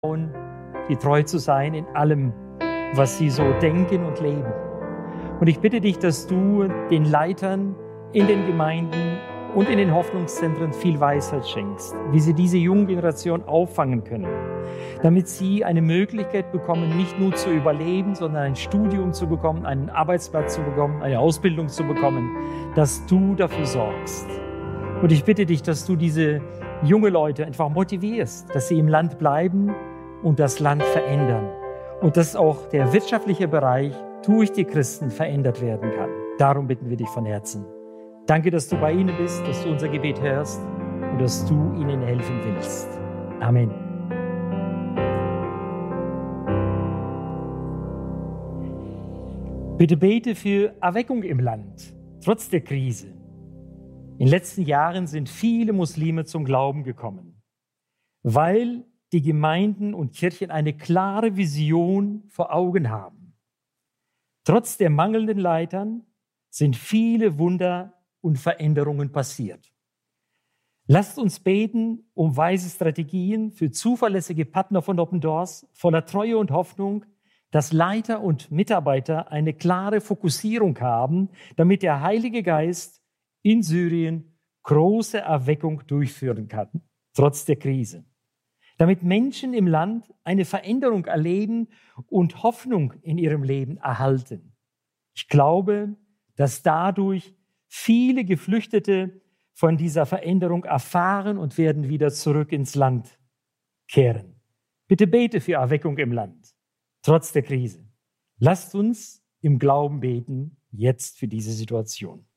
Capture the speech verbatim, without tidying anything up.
dir treu zu sein in allem, was sie so denken und leben. Und ich bitte dich, dass du den Leitern in den Gemeinden und in den Hoffnungszentren viel Weisheit schenkst, wie sie diese junge Generation auffangen können, damit sie eine Möglichkeit bekommen, nicht nur zu überleben, sondern ein Studium zu bekommen, einen Arbeitsplatz zu bekommen, eine Ausbildung zu bekommen, dass du dafür sorgst. Und ich bitte dich, dass du diese junge Leute einfach motivierst, dass sie im Land bleiben und das Land verändern. Und dass auch der wirtschaftliche Bereich durch die Christen verändert werden kann. Darum bitten wir dich von Herzen. Danke, dass du bei ihnen bist, dass du unser Gebet hörst und dass du ihnen helfen willst. Amen. Bitte bete für Erweckung im Land, trotz der Krise. In den letzten Jahren sind viele Muslime zum Glauben gekommen, weil die Gemeinden und Kirchen eine klare Vision vor Augen haben. Trotz der mangelnden Leitern sind viele Wunder und Veränderungen passiert. Lasst uns beten um weise Strategien für zuverlässige Partner von Open Doors, voller Treue und Hoffnung, dass Leiter und Mitarbeiter eine klare Fokussierung haben, damit der Heilige Geist in Syrien große Erweckung durchführen kann, trotz der Krise. Damit Menschen im Land eine Veränderung erleben und Hoffnung in ihrem Leben erhalten. Ich glaube, dass dadurch viele Geflüchtete von dieser Veränderung erfahren und werden wieder zurück ins Land kehren. Bitte bete für Erweckung im Land, trotz der Krise. Lasst uns im Glauben beten, jetzt für diese Situation.